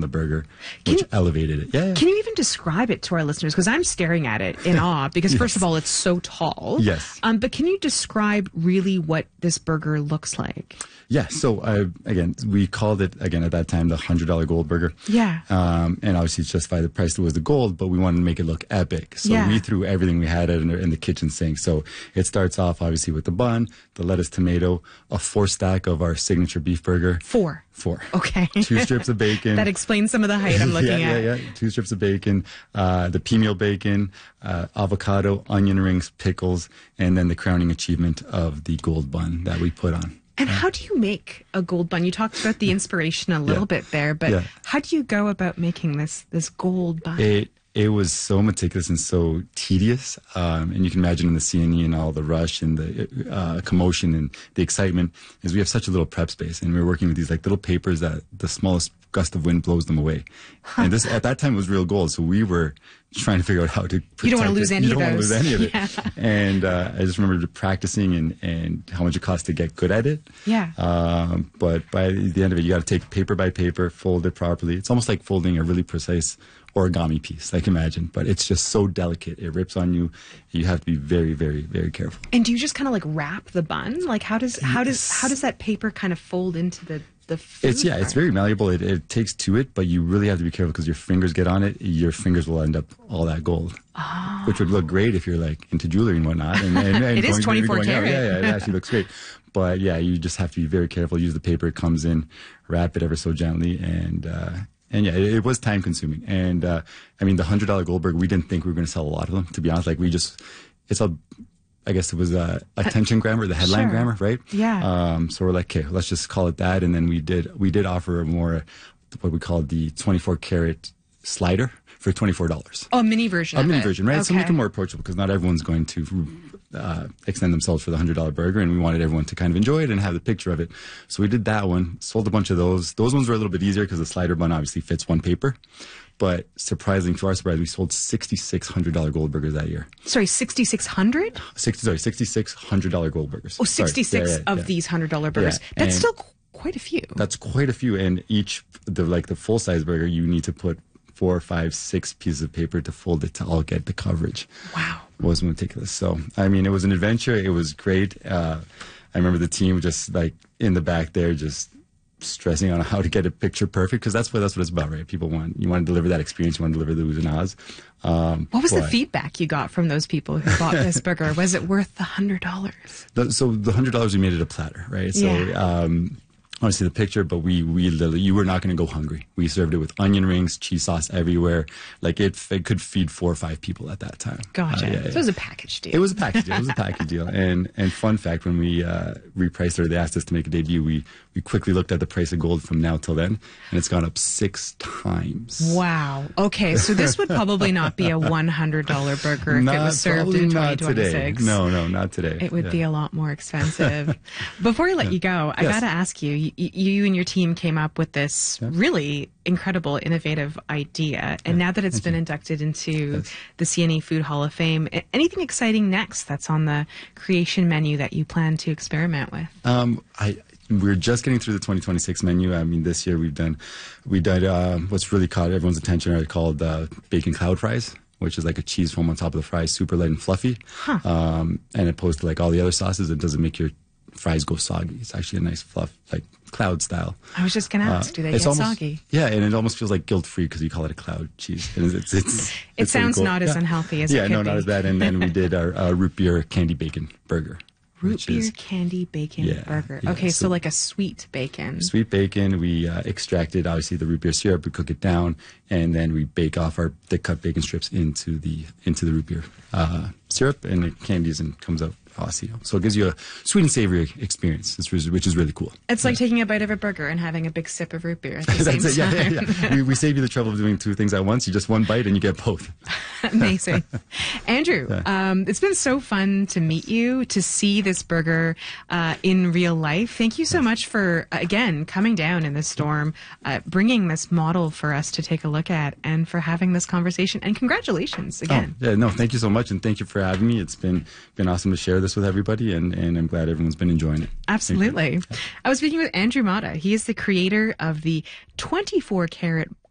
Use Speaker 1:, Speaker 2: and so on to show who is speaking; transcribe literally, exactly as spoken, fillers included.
Speaker 1: the burger,
Speaker 2: Can
Speaker 1: which
Speaker 2: you-
Speaker 1: elevated it. Yeah, yeah.
Speaker 2: Can you even describe it to our listeners? Because I'm staring at it in awe. Because first of all, it's so tall.
Speaker 1: Yes.
Speaker 2: Um, but can you describe really what this burger looks like?
Speaker 1: Yeah, so uh, again, we called it, again, at that time, the one hundred dollar gold burger.
Speaker 2: Yeah.
Speaker 1: Um, and obviously, it's justified the price that was the gold, but we wanted to make it look epic. So
Speaker 2: Yeah.
Speaker 1: we threw everything we had in the, in the kitchen sink. So it starts off, obviously, with the bun, the lettuce, tomato, a four stack of our signature beef burger.
Speaker 2: Four.
Speaker 1: Four.
Speaker 2: Okay.
Speaker 1: Two strips of bacon.
Speaker 2: That explains some of the height I'm looking
Speaker 1: yeah,
Speaker 2: at.
Speaker 1: Yeah, yeah, Two strips of bacon, uh, the pea meal bacon, uh, avocado, onion rings, pickles, and then the crowning achievement of the gold bun that we put on.
Speaker 2: And how do you make a gold bun? You talked about the inspiration a little
Speaker 1: Yeah.
Speaker 2: bit there, but
Speaker 1: Yeah.
Speaker 2: how do you go about making this this gold bun?
Speaker 1: It it was so meticulous and so tedious, um, and you can imagine in the C N E and all the rush and the uh, commotion and the excitement, is we have such a little prep space, and we were working with these like little papers that the smallest gust of wind blows them away. And this at that time was real gold, so we were trying to figure out how to protect
Speaker 2: You don't want to
Speaker 1: it.
Speaker 2: lose any
Speaker 1: you
Speaker 2: of
Speaker 1: don't want to
Speaker 2: those.
Speaker 1: lose any of it.
Speaker 2: Yeah.
Speaker 1: And uh, I just remember practicing and, and how much it cost to get good at it.
Speaker 2: Yeah.
Speaker 1: Um, but by the end of it, you got to take paper by paper, fold it properly. It's almost like folding a really precise origami piece, like imagine, but it's just so delicate. It rips on you. You have to be very, very, very careful.
Speaker 2: And do you just kind of like wrap the bun? Like how does how does how does that paper kind of fold into the the food?
Speaker 1: It's yeah, it's
Speaker 2: part?
Speaker 1: very malleable. It, it takes to it, but you really have to be careful because your fingers get on it. Your fingers will end up all that gold,
Speaker 2: Oh.
Speaker 1: which would look great if you're like into jewelry and whatnot. And, and, and
Speaker 2: It is
Speaker 1: going- maybe
Speaker 2: twenty-four
Speaker 1: going out.
Speaker 2: karat.
Speaker 1: Yeah, yeah, it actually looks great. But yeah, you just have to be very careful. Use the paper it comes in, wrap it ever so gently, and uh, and yeah, it, it was time consuming. And uh, I mean, the hundred dollar Goldberg, we didn't think we were going to sell a lot of them. To be honest, like we just, it's a. I guess it was uh, attention grammar, the headline
Speaker 2: Sure.
Speaker 1: grammar, right?
Speaker 2: Yeah.
Speaker 1: Um, so we're like, okay, let's just call it that. And then we did, we did offer a more, what we called the twenty-four karat slider for twenty-four dollars.
Speaker 2: Oh, a mini version.
Speaker 1: A
Speaker 2: of
Speaker 1: mini
Speaker 2: it.
Speaker 1: version, right? So
Speaker 2: Okay.
Speaker 1: make it more approachable because not everyone's going to uh, extend themselves for the hundred dollar burger, and we wanted everyone to kind of enjoy it and have the picture of it. So we did that one. Sold a bunch of those. Those ones were a little bit easier because the slider bun obviously fits one paper. But surprising to our surprise, we sold sixty-six hundred dollar gold burgers that year.
Speaker 2: Sorry, sixty-six hundred?
Speaker 1: Sixty, sorry, sixty-six hundred dollar gold burgers.
Speaker 2: Oh,
Speaker 1: Sorry.
Speaker 2: sixty-six
Speaker 1: Yeah, yeah,
Speaker 2: of
Speaker 1: yeah.
Speaker 2: these one hundred dollar burgers.
Speaker 1: Yeah,
Speaker 2: That's
Speaker 1: and-
Speaker 2: still qu- quite a few.
Speaker 1: That's quite a few, and each the like the full size burger, you need to put four, five, six pieces of paper to fold it to all get the coverage.
Speaker 2: Wow.
Speaker 1: It was meticulous. So I mean, it was an adventure. It was great. Uh, I remember the team just like in the back there, just stressing on how to get a picture perfect because that's what that's what it's about, right? People want you want to deliver that experience. You want to deliver the oohs and ahs. Um,
Speaker 2: What was the
Speaker 1: but-
Speaker 2: feedback you got from those people who bought this burger? Was it worth the one hundred dollars?
Speaker 1: The, so the hundred dollars we made it a platter, right? So
Speaker 2: Yeah.
Speaker 1: um, obviously the picture, but we we literally you were not going to go hungry. We served it with onion rings, cheese sauce everywhere. Like it, it could feed four or five people at that time.
Speaker 2: Gotcha.
Speaker 1: Uh, yeah,
Speaker 2: So
Speaker 1: yeah.
Speaker 2: it was a package deal.
Speaker 1: It was a package deal. It was a package deal. And and fun fact, when we uh, repriced it, or they asked us to make a debut, we we quickly looked at the price of gold from now till then, and it's gone up six times.
Speaker 2: Wow. Okay, so this would probably not be a one hundred dollar burger if it was served
Speaker 1: probably
Speaker 2: in
Speaker 1: not
Speaker 2: twenty twenty-six.
Speaker 1: today. No, no, not today.
Speaker 2: It would
Speaker 1: Yeah.
Speaker 2: be a lot more expensive. Before I let you go, I
Speaker 1: Yes.
Speaker 2: got to ask you, you, you and your team came up with this really incredible, innovative idea. And now that it's been inducted into
Speaker 1: Yes.
Speaker 2: the C N E Food Hall of Fame, a- anything exciting next that's on the creation menu that you plan to experiment with?
Speaker 1: Um, I we're just getting through the twenty twenty-six menu. I mean, this year we've done we did uh, what's really caught everyone's attention are called uh, bacon cloud fries, which is like a cheese foam on top of the fries, super light and fluffy.
Speaker 2: Huh.
Speaker 1: Um, and opposed to like all the other sauces, it doesn't make your fries go soggy. It's actually a nice fluff, like cloud style.
Speaker 2: I was just going to
Speaker 1: Uh,
Speaker 2: ask, do they
Speaker 1: it's
Speaker 2: get
Speaker 1: almost,
Speaker 2: soggy?
Speaker 1: Yeah, and it almost feels like guilt free because you call it a cloud cheese. And it's, it's, it's,
Speaker 2: It
Speaker 1: it's really
Speaker 2: sounds
Speaker 1: cool.
Speaker 2: not as
Speaker 1: Yeah.
Speaker 2: unhealthy as
Speaker 1: yeah,
Speaker 2: it could
Speaker 1: no,
Speaker 2: be.
Speaker 1: not as bad. And then we did our uh, root beer candy bacon burger.
Speaker 2: Root
Speaker 1: which
Speaker 2: beer
Speaker 1: is
Speaker 2: candy bacon
Speaker 1: Yeah,
Speaker 2: burger.
Speaker 1: yeah,
Speaker 2: Okay, so,
Speaker 1: so-
Speaker 2: like a sweet bacon.
Speaker 1: Sweet bacon. We uh, extracted obviously the root beer syrup. We cook it down, and then we bake off our thick cut bacon strips into the into the root beer uh, syrup, and it candies and comes out saucy. So it gives you a sweet and savory experience, which is, which is really cool.
Speaker 2: It's like taking a bite of a burger and having a big sip of root beer at the same
Speaker 1: That's it. Yeah,
Speaker 2: time.
Speaker 1: yeah, yeah. we, we save you the trouble of doing two things at once. You just one bite and you get both.
Speaker 2: Amazing. Andrew, um, it's been so fun to meet you, to see this burger uh, in real life. Thank you so much for, uh, again, coming down in the storm, uh, bringing this model for us to take a look at, and for having this conversation. And congratulations again.
Speaker 1: Oh, yeah, no, thank you so much, and thank you for having me. It's been been awesome to share this with everybody, and, and I'm glad everyone's been enjoying it.
Speaker 2: Absolutely. I was speaking with Andrew Mata. He is the creator of the twenty-four karat